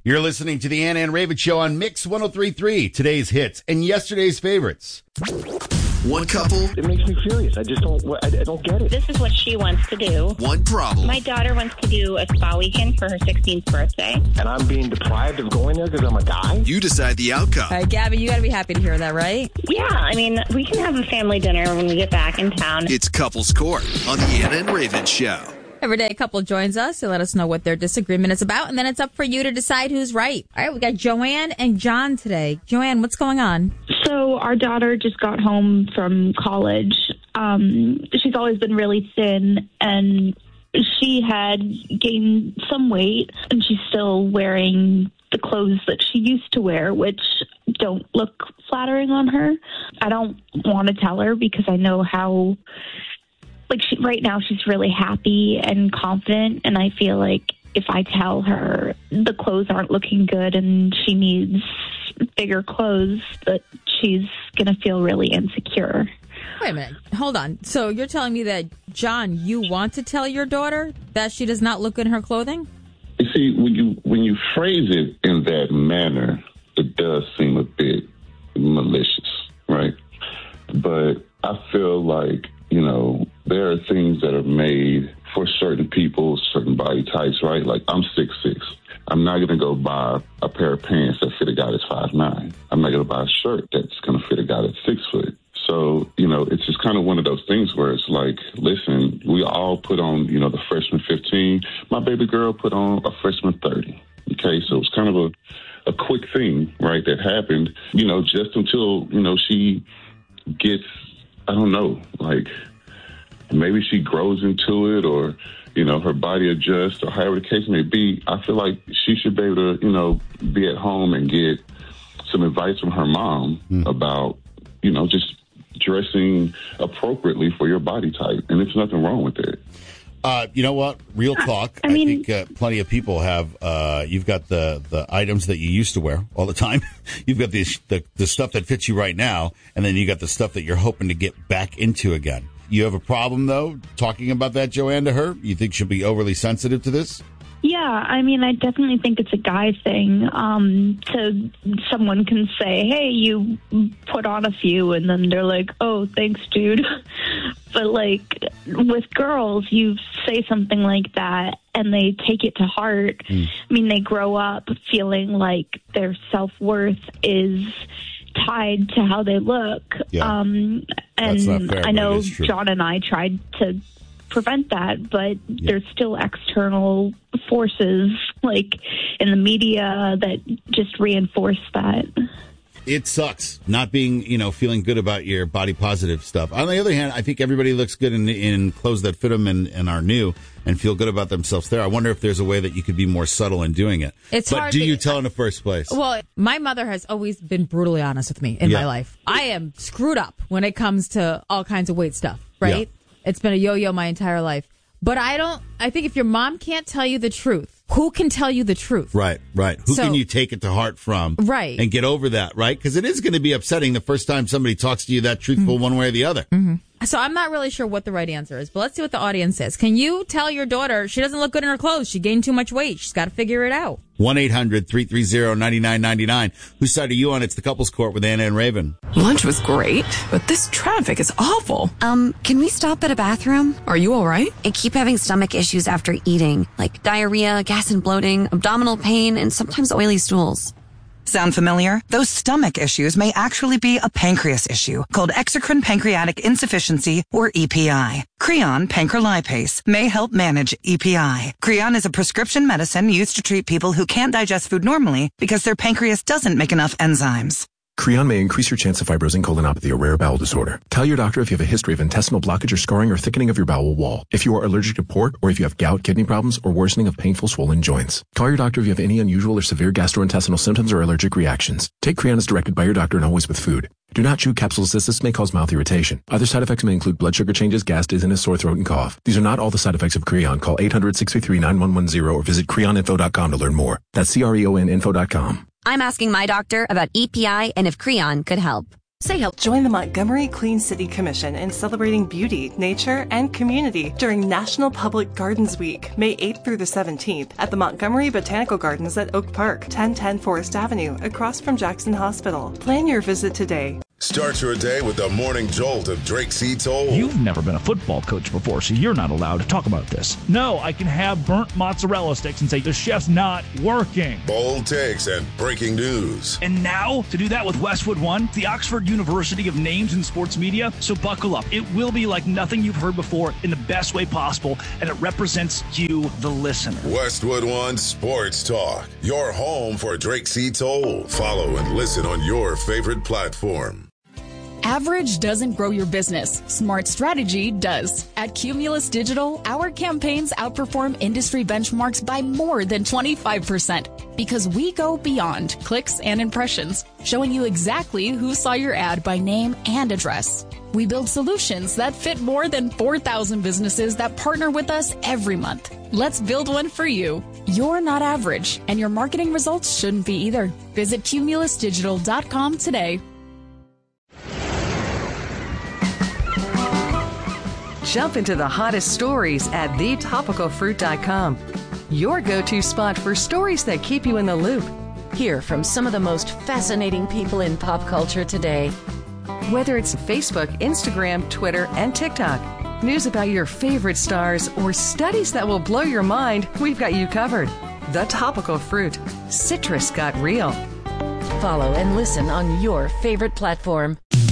You're listening to the Anna and Raven Show on Mix 103.3. Today's hits and yesterday's favorites. One couple. It makes me furious. I don't get it. This is what she wants to do. One problem. My daughter wants to do a spa weekend for her 16th birthday. And I'm being deprived of going there because I'm a guy? You decide the outcome. All right, Gabby, you got to be happy to hear that, right? Yeah, I mean, we can have a family dinner when we get back in town. It's Couples Court on the Anna and Raven Show. Every day a couple joins us to let us know what their disagreement is about, and then it's up for you to decide who's right. All right, we got Joanne and John today. Joanne, what's going on? So our daughter just got home from college. She's always been really thin, and she had gained some weight, and she's still wearing the clothes that she used to wear, which don't look flattering on her. I don't want to tell her because I know how... right now she's really happy and confident, and I feel like if I tell her the clothes aren't looking good and she needs bigger clothes, that she's going to feel really insecure. Wait a minute. Hold on. So you're telling me that, John, you want to tell your daughter that she does not look good in her clothing? You see, when you phrase it in that manner, it does seem a bit malicious, right? But I feel like, there are things that are made for certain people, certain body types, right? Like, I'm 6'6". I'm not going to go buy a pair of pants that fit a guy that's 5'9". I'm not going to buy a shirt that's going to fit a guy that's 6 foot. So, it's just kind of one of those things where it's like, listen, we all put on, the freshman 15. My baby girl put on a freshman 30. Okay, so it's kind of a quick thing, right, that happened, just until, she gets, I don't know, like, maybe she grows into it or, her body adjusts or however the case may be. I feel like she should be able to, be at home and get some advice from her mom about, just dressing appropriately for your body type. And there's nothing wrong with it. You know what? Real talk. I think plenty of people have. You've got the items that you used to wear all the time. You've got the stuff that fits you right now, and then you got the stuff that you're hoping to get back into again. You have a problem, though, talking about that, Joanne, to her? You think she'll be overly sensitive to this? Yeah, I definitely think it's a guy thing. So someone can say, hey, you put on a few, and then they're like, oh, thanks, dude. But, with girls, you say something like that, and they take it to heart. They grow up feeling like their self-worth is tied to how they look. Yeah. And fair, I know John and I tried to prevent that, but there's still external forces in the media that just reinforce that. It sucks not being, feeling good about your body positive stuff. On the other hand, I think everybody looks good in clothes that fit them and are new and feel good about themselves there. I wonder if there's a way that you could be more subtle in doing it. It's hard. Do you tell in the first place? Well, my mother has always been brutally honest with me in my life. I am screwed up when it comes to all kinds of weight stuff, right? Yeah. It's been a yo-yo my entire life. But I think if your mom can't tell you the truth, who can tell you the truth? Right. Who can you take it to heart from? Right. And get over that, right? Because it is going to be upsetting the first time somebody talks to you that truthful one way or the other. Mm-hmm. So I'm not really sure what the right answer is, but let's see what the audience says. Can you tell your daughter she doesn't look good in her clothes? She gained too much weight. She's got to figure it out. 1-800-330-9999. Whose side are you on? It's the Couples Court with Anna and Raven. Lunch was great, but this traffic is awful. Can we stop at a bathroom? Are you all right? I keep having stomach issues after eating, like diarrhea, gas and bloating, abdominal pain, and sometimes oily stools. Sound familiar? Those stomach issues may actually be a pancreas issue called exocrine pancreatic insufficiency, or EPI. Creon pancrelipase may help manage EPI. Creon is a prescription medicine used to treat people who can't digest food normally because their pancreas doesn't make enough enzymes. Creon may increase your chance of fibrosing colonopathy, a rare bowel disorder. Tell your doctor if you have a history of intestinal blockage or scarring or thickening of your bowel wall, if you are allergic to pork, or if you have gout, kidney problems, or worsening of painful swollen joints. Call your doctor if you have any unusual or severe gastrointestinal symptoms or allergic reactions. Take Creon as directed by your doctor and always with food. Do not chew capsules as this may cause mouth irritation. Other side effects may include blood sugar changes, gas, dizziness, sore throat, and cough. These are not all the side effects of Creon. Call 800-633-9110 or visit creoninfo.com to learn more. That's CREONinfo.com. I'm asking my doctor about EPI and if Creon could help. Say help. Join the Montgomery Clean City Commission in celebrating beauty, nature, and community during National Public Gardens Week, May 8th through the 17th, at the Montgomery Botanical Gardens at Oak Park, 1010 Forest Avenue, across from Jackson Hospital. Plan your visit today. Start your day with the morning jolt of Drake C. Toll. You've never been a football coach before, so you're not allowed to talk about this. No, I can have burnt mozzarella sticks and say the chef's not working. Bold takes and breaking news. And now, to do that with Westwood One, the Oxford University of Names in Sports Media. So buckle up. It will be like nothing you've heard before in the best way possible, and it represents you, the listener. Westwood One Sports Talk, your home for Drake C. Toll. Follow and listen on your favorite platform. Average doesn't grow your business. Smart strategy does. At Cumulus Digital, our campaigns outperform industry benchmarks by more than 25% because we go beyond clicks and impressions, showing you exactly who saw your ad by name and address. We build solutions that fit more than 4,000 businesses that partner with us every month. Let's build one for you. You're not average, and your marketing results shouldn't be either. Visit cumulusdigital.com today. Jump into the hottest stories at thetopicalfruit.com. Your go-to spot for stories that keep you in the loop. Hear from some of the most fascinating people in pop culture today. Whether it's Facebook, Instagram, Twitter, and TikTok, news about your favorite stars, or studies that will blow your mind, we've got you covered. The Topical Fruit. Citrus got real. Follow and listen on your favorite platform.